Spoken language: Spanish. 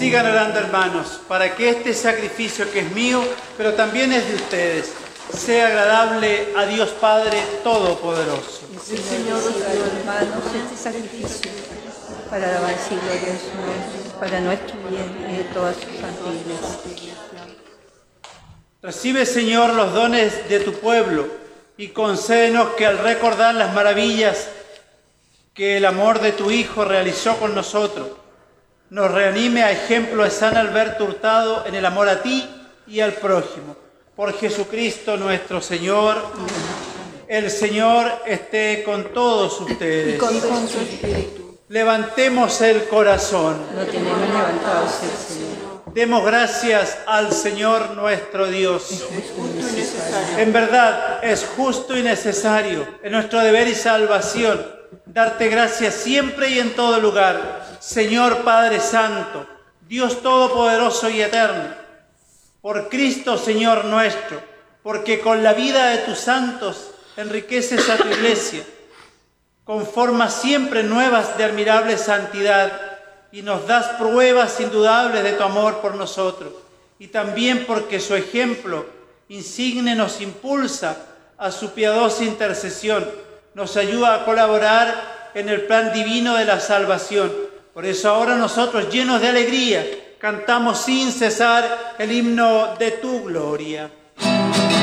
Sigan orando, hermanos, para que este sacrificio que es mío, pero también es de ustedes, sea agradable a Dios Padre Todopoderoso. El Señor os dio, hermanos, este sacrificio para la alabanza y gloria de su nombre, para nuestro bien y de toda su santa Iglesia. Recibe, Señor, los dones de tu pueblo y concédenos que al recordar las maravillas que el amor de tu Hijo realizó con nosotros, nos reanime a ejemplo de San Alberto Hurtado en el amor a ti y al prójimo. Por Jesucristo nuestro Señor. El Señor esté con todos ustedes. Y con tu espíritu. Levantemos el corazón. Lo tenemos levantado hacia el Señor. Demos gracias al Señor nuestro Dios. Es justo y necesario. En verdad es justo y necesario, en nuestro deber y salvación, darte gracias siempre y en todo lugar, Señor Padre Santo, Dios Todopoderoso y Eterno, por Cristo Señor nuestro, porque con la vida de tus santos enriqueces a tu Iglesia, con formas siempre nuevas de admirable santidad, y nos das pruebas indudables de tu amor por nosotros, y también porque su ejemplo insigne nos impulsa a su piadosa intercesión, nos ayuda a colaborar en el plan divino de la salvación. Por eso ahora nosotros, llenos de alegría, cantamos sin cesar el himno de tu gloria.